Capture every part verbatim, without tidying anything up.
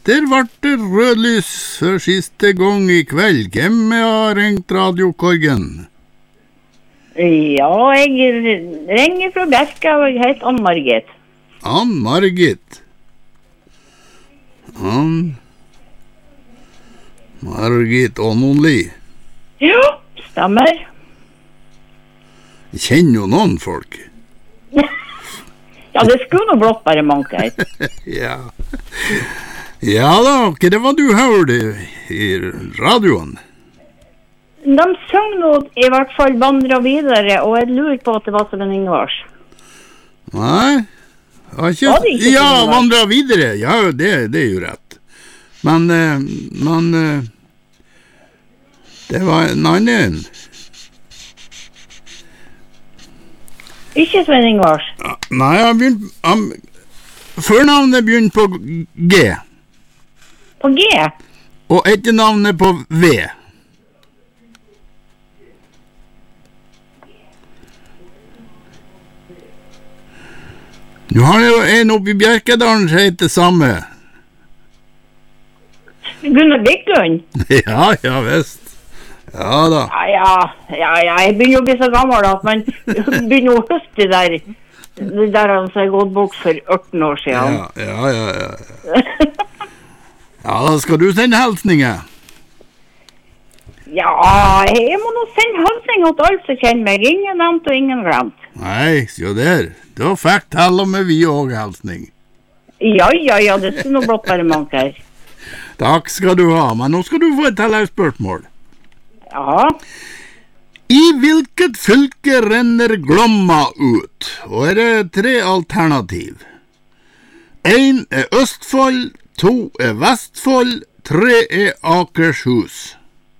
Der ble det rødlys for siste gang i kveld. Hvem har ringt radiokorgen? Ja, jeg ringer fra Bjerka, og jeg heter Ann-Margit. Ann-Margit. Ann-Margit Ånonli. Ja, stemmer. Jeg kjenner jo noen folk. Ja, det skulle noe blått bare manke. Ja. Ja da, hva det var du hørte i radioen? De sang nå i hvert fall vandre videre, og jeg lurer på at det var som en Ingvars. Nei, var ikke, var det ikke ja, Ingvars? vandre videre, ja, det, det er jo rett. Men, eh, men eh, det var en annen. Ikke Svein Ingvars. Ja, nei, han begynte, han, førnavnet begynte på G. På G? Og etternavnet på V. Nu har jeg jo en oppe i Bjerkedalen som heter samme. Gunnar Bygglund? Ja, ja, visst. Ja da. Ja, ja, ja, ja, jeg begynner å bli så gammel at man begynner å huske det der. Det der han som har gått bort for ørten år siden. Ja, ja, ja, ja. Ja, da skal du sende hilsninger. Ja, jeg må nå sende hilsning til alle som kjenner meg. Ingen nevnt og ingen glemt. Nei, se der. Da fikk til og med vi også hilsning. Ja, ja, ja, det skal nå blått bare manke her. Takk skal du ha, men nå skal du få et tilleggsspørsmål. Ja. I hvilket fylke renner Glomma ut? Og er det tre alternativ. En er Østfold, to er Vestfold, tre er Akershus.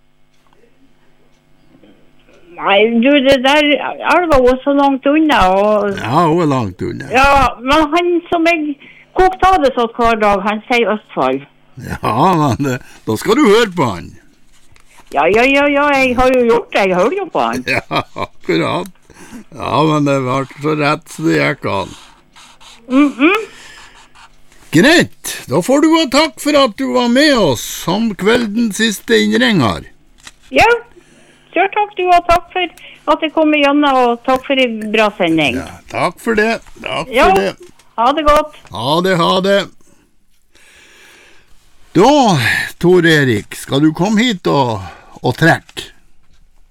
Nei, du, det der elva var så langt unna, og... Ja, hun er langt unna. Ja, men han som jeg kokte av det sånn hver dag, han sier Østfold. Ja, men det, da skal du høre på han. Ja, ja, ja, ja, jeg har jo gjort det, jeg hører jo på han. Ja, akkurat. Ja, men det var så rett så det gikk an. Mhm. Greit, da får du ha takk for at du var med oss som kveldens siste innringer. Ja, kjør takk du, og takk for at jeg kom igjennom, og takk for en bra sending. Ja, takk for det. Takk Ja, for det. ha det godt. Ha det, ha det. Da, Tor Erik, skal du komme hit og, og trekke?